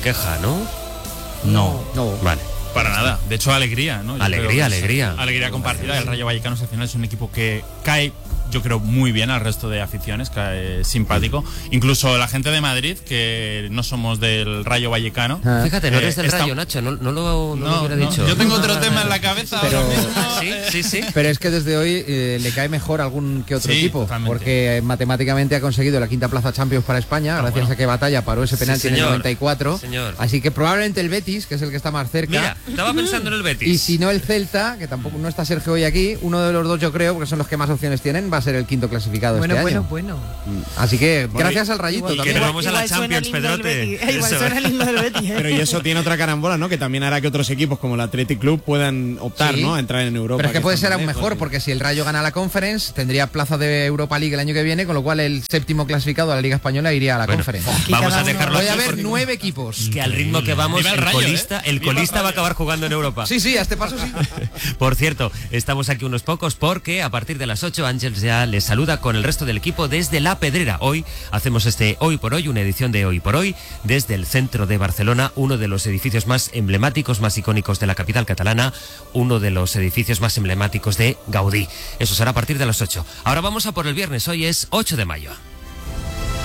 queja, ¿no? No. Vale. Para nada. De hecho, alegría, ¿no? Alegría. Alegría compartida. El Rayo Vallecano al final es un equipo que cae, yo creo, muy bien al resto de aficiones, cae simpático. Incluso la gente de Madrid, que no somos del Rayo Vallecano. Fíjate, no eres del Rayo, Nacho, no lo hubiera dicho. Yo tengo otro tema en la cabeza. Pero, ahora mismo. Sí. Pero es que desde hoy le cae mejor algún que otro equipo, totalmente. porque matemáticamente ha conseguido la quinta plaza Champions para España, gracias a que Batalla paró ese penalti en el 94. Señor. Así que probablemente el Betis, que es el que está más cerca. Mira, estaba pensando en el Betis. Y si no el Celta, que tampoco no está Sergio hoy aquí, uno de los dos yo creo, porque son los que más opciones tienen, va a ser el quinto clasificado este año. Bueno. Así que gracias al Rayito y que también. nos vamos a la Champions, Pedrote. Igual suena lindo del Betis. Pero y eso tiene otra carambola, ¿no? Que también hará que otros equipos como el Athletic Club puedan optar, Sí. ¿no? A entrar en Europa. Pero es que puede están ser aún lejos, mejor, y- porque si el Rayo gana la Conference, tendría plaza de Europa League el año que viene, con lo cual el séptimo clasificado de la Liga Española iría a la Conference. Vamos a dejarlo Voy a aquí ver porque- 9 equipos. que al ritmo que vamos, Viva el el Rayo, colista, el Viva el colista va a Rayo. acabar jugando en Europa. Sí, a este paso sí. Por cierto, estamos aquí unos pocos porque a partir de las 8 Ángels ya les saluda con el resto del equipo desde La Pedrera. Hoy hacemos este Hoy por Hoy, una edición de Hoy por Hoy, desde el centro de Barcelona, uno de los edificios más emblemáticos, más icónicos de la capital catalana, uno de los edificios más emblemáticos de Gaudí. Eso será a partir de las 8. Ahora vamos a por el viernes, hoy es 8 de mayo.